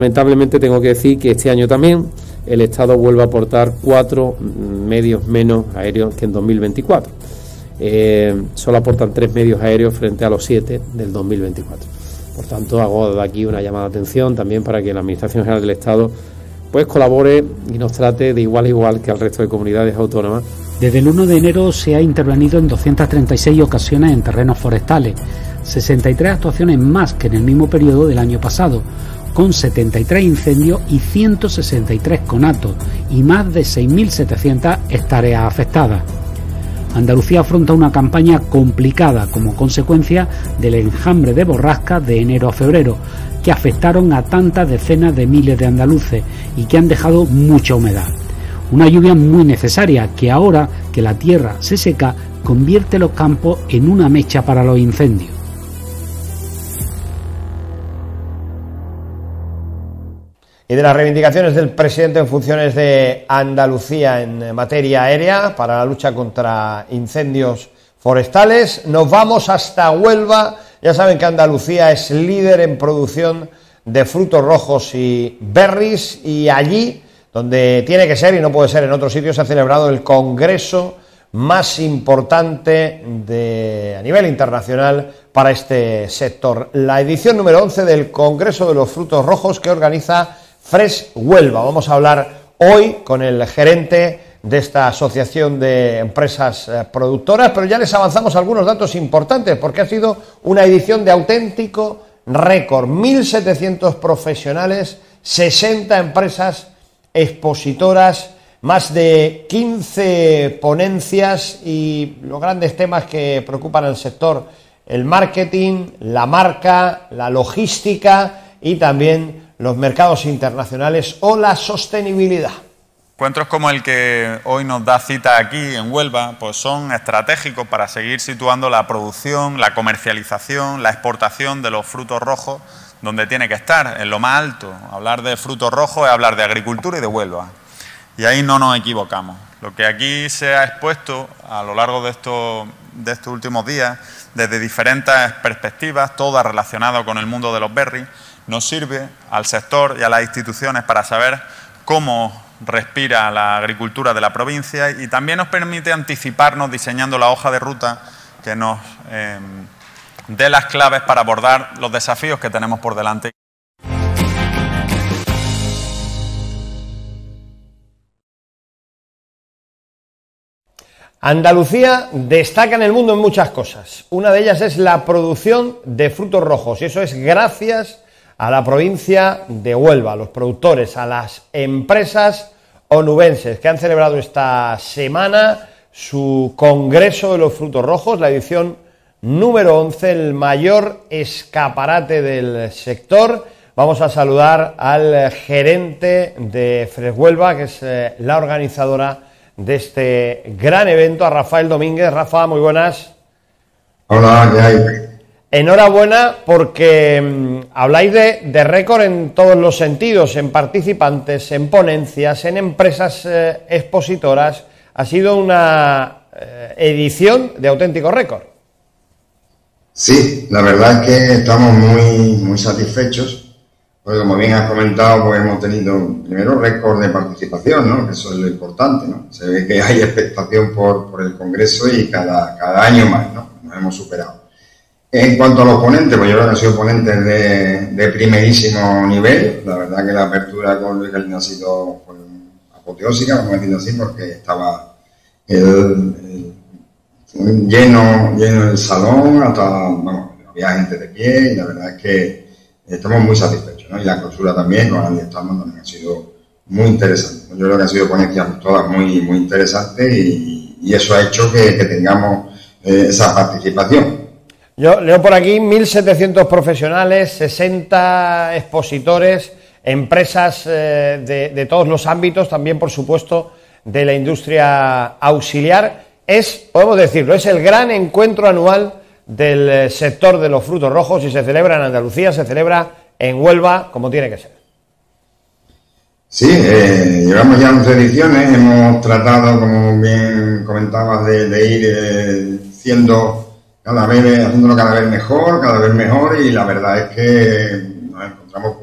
Lamentablemente tengo que decir que este año también el Estado vuelve a aportar 4 medios menos aéreos que en 2024. Solo aportan 3 medios aéreos frente a los 7 del 2024. Por tanto, hago de aquí una llamada de atención también para que la Administración General del Estado pues colabore y nos trate de igual a igual que al resto de comunidades autónomas. Desde el 1 de enero se ha intervenido en 236 ocasiones en terrenos forestales, 63 actuaciones más que en el mismo periodo del año pasado, con 73 incendios y 163 conatos y más de 6.700 hectáreas afectadas. Andalucía afronta una campaña complicada como consecuencia del enjambre de borrascas de enero a febrero, que afectaron a tantas decenas de miles de andaluces y que han dejado mucha humedad. Una lluvia muy necesaria que ahora que la tierra se seca convierte los campos en una mecha para los incendios. Y de las reivindicaciones del presidente en funciones de Andalucía en materia aérea para la lucha contra incendios forestales, nos vamos hasta Huelva. Ya saben que Andalucía es líder en producción de frutos rojos y berries, y allí, donde tiene que ser y no puede ser en otros sitios, se ha celebrado el congreso más importante a nivel internacional para este sector. La edición número 11 del Congreso de los Frutos Rojos que organiza Fresh Huelva. Vamos a hablar hoy con el gerente de esta asociación de empresas productoras, pero ya les avanzamos algunos datos importantes porque ha sido una edición de auténtico récord. 1.700 profesionales, 60 empresas expositoras, más de 15 ponencias y los grandes temas que preocupan al sector: el marketing, la marca, la logística y también los mercados internacionales o la sostenibilidad. Encuentros como el que hoy nos da cita aquí en Huelva, pues son estratégicos para seguir situando la producción, la comercialización, la exportación de los frutos rojos donde tiene que estar, en lo más alto. Hablar de frutos rojos es hablar de agricultura y de Huelva. Y ahí no nos equivocamos. Lo que aquí se ha expuesto a lo largo de estos últimos días, desde diferentes perspectivas, todas relacionadas con el mundo de los berries, nos sirve al sector y a las instituciones para saber cómo respira la agricultura de la provincia, y también nos permite anticiparnos diseñando la hoja de ruta que nos dé las claves para abordar los desafíos que tenemos por delante. Andalucía destaca en el mundo en muchas cosas. Una de ellas es la producción de frutos rojos, y eso es gracias a la provincia de Huelva, a los productores, a las empresas onubenses que han celebrado esta semana su Congreso de los Frutos Rojos, la edición número 11, el mayor escaparate del sector. Vamos a saludar al gerente de Fresh Huelva, que es la organizadora de este gran evento, a Rafael Domínguez. Rafa, muy buenas. Hola, ¿qué hay? Enhorabuena porque habláis de récord en todos los sentidos, en participantes, en ponencias, en empresas expositoras. Ha sido una edición de auténtico récord. Sí, la verdad es que estamos muy satisfechos, porque como bien has comentado, pues hemos tenido primero récord de participación, ¿no? Que eso es lo importante, ¿no? Se ve que hay expectación por el Congreso y cada año más, ¿no? Nos hemos superado. En cuanto a los ponentes, pues yo creo que han sido ponentes de primerísimo nivel. La verdad que la apertura con Luis Galindo ha sido pues, apoteósica, vamos a decirlo así, porque estaba lleno el salón, había gente de pie, y la verdad es que estamos muy satisfechos, ¿no? Y la clausura también, con Andy Stallman, también ha sido muy interesante. Yo creo que han sido ponencias todas muy interesantes y eso ha hecho que tengamos esa participación. Yo leo por aquí 1.700 profesionales, 60 expositores, empresas de todos los ámbitos, también por supuesto de la industria auxiliar. Podemos decirlo, es el gran encuentro anual del sector de los frutos rojos, y se celebra en Andalucía, se celebra en Huelva, como tiene que ser. Sí, llevamos ya 11 ediciones, hemos tratado, como bien comentabas, de ir haciéndolo cada vez mejor, y la verdad es que nos encontramos